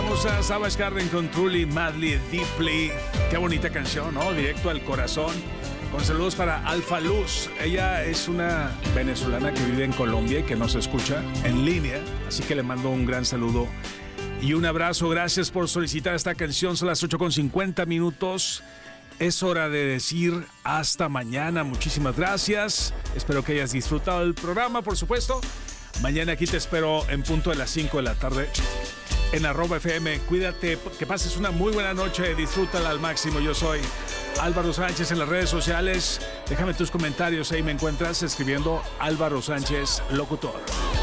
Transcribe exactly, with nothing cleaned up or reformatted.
escuchamos a Savage Garden con Truly, Madly, Deeply. Qué bonita canción, ¿no? Directo al corazón. Con saludos para Alfa Luz. Ella es una venezolana que vive en Colombia y que nos escucha en línea. Así que le mando un gran saludo y un abrazo. Gracias por solicitar esta canción. Son las ocho con cincuenta minutos. Es hora de decir hasta mañana. Muchísimas gracias. Espero que hayas disfrutado del programa, por supuesto. Mañana aquí te espero en punto de las cinco de la tarde en arroba F M. Cuídate, que pases una muy buena noche. Disfrútala al máximo. Yo soy Álvaro Sánchez en las redes sociales. Déjame tus comentarios. Ahí me encuentras escribiendo Álvaro Sánchez Locutor.